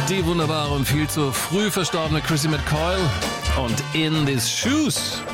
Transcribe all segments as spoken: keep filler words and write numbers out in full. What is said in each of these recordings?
Die wunderbare und viel zu früh verstorbene Chrissy McCoy und In These Shoes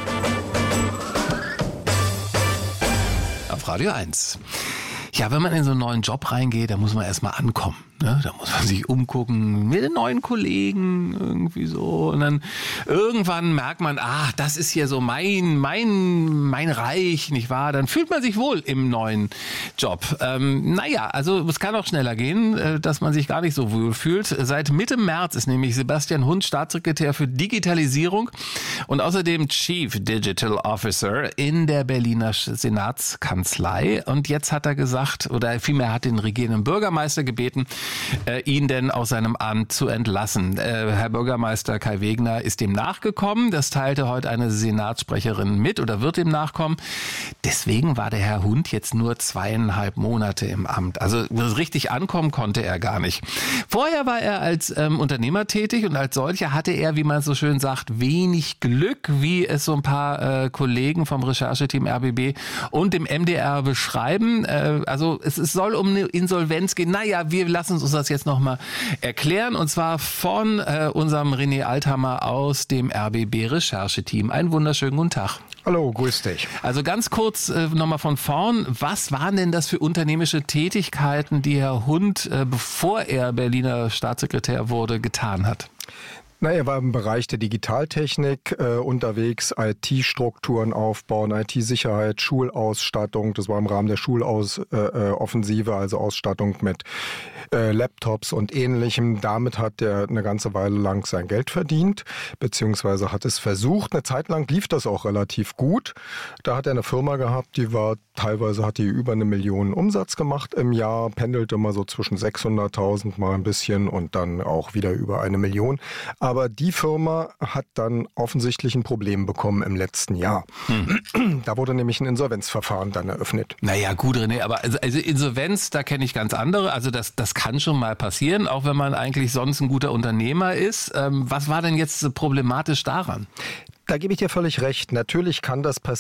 auf Radio eins. Ja, wenn man in so einen neuen Job reingeht, da muss man erstmal ankommen. Ne? Da muss man sich umgucken mit den neuen Kollegen irgendwie so. Und dann irgendwann merkt man, ah, das ist hier so mein, mein, mein Reich, nicht wahr? Dann fühlt man sich wohl im neuen Job. Ähm, naja, also es kann auch schneller gehen, dass man sich gar nicht so wohl fühlt. Seit Mitte März ist nämlich Sebastian Hund Staatssekretär für Digitalisierung und außerdem Chief Digital Officer in der Berliner Senatskanzlei. Und jetzt hat er gesagt, oder vielmehr hat den regierenden Bürgermeister gebeten, Äh, ihn denn aus seinem Amt zu entlassen. Äh, Herr Bürgermeister Kai Wegner ist dem nachgekommen. Das teilte heute eine Senatssprecherin mit oder wird dem nachkommen. Deswegen war der Herr Hund jetzt nur zweieinhalb Monate im Amt. Also richtig ankommen konnte er gar nicht. Vorher war er als ähm, Unternehmer tätig und als solcher hatte er, wie man so schön sagt, wenig Glück, wie es so ein paar äh, Kollegen vom Rechercheteam R B B und dem M D R beschreiben. Äh, also es, es soll um eine Insolvenz gehen. Naja, wir lassen uns das jetzt nochmal erklären und zwar von äh, unserem René Althammer aus dem R B B-Rechercheteam. Einen wunderschönen guten Tag. Hallo, grüß dich. Also ganz kurz äh, nochmal von vorn. Was waren denn das für unternehmerische Tätigkeiten, die Herr Hund, äh, bevor er Berliner Staatssekretär wurde, getan hat? Na, er war im Bereich der Digitaltechnik äh, unterwegs, I T-Strukturen aufbauen, I T-Sicherheit, Schulausstattung. Das war im Rahmen der Schulaus-Offensive, äh, also Ausstattung mit äh, Laptops und Ähnlichem. Damit hat er eine ganze Weile lang sein Geld verdient, beziehungsweise hat es versucht. Eine Zeit lang lief das auch relativ gut. Da hat er eine Firma gehabt, die war teilweise hat die über eine Million Umsatz gemacht im Jahr, pendelte immer so zwischen sechshunderttausend mal ein bisschen und dann auch wieder über eine Million. Aber die Firma hat dann offensichtlich ein Problem bekommen im letzten Jahr. Hm. Da wurde nämlich ein Insolvenzverfahren dann eröffnet. Naja, gut, René, aber also, also Insolvenz, da kenne ich ganz andere. Also das, das kann schon mal passieren, auch wenn man eigentlich sonst ein guter Unternehmer ist. Ähm, was war denn jetzt problematisch daran? Da gebe ich dir völlig recht. Natürlich kann das passieren.